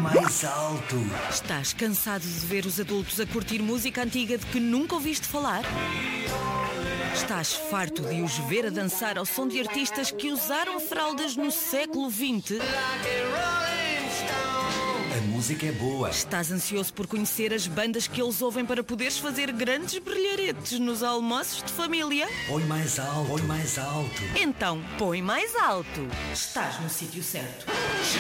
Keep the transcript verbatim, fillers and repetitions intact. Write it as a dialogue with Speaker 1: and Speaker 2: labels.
Speaker 1: mais alto.
Speaker 2: Estás cansado de ver os adultos a curtir música antiga de que nunca ouviste falar? Estás farto de os ver a dançar ao som de artistas que usaram fraldas no século vinte?
Speaker 1: A música é boa.
Speaker 2: Estás ansioso por conhecer as bandas que eles ouvem para poderes fazer grandes brilharetes nos almoços de família?
Speaker 1: Põe mais alto, põe mais alto.
Speaker 2: Então, põe mais alto. Estás no sítio certo.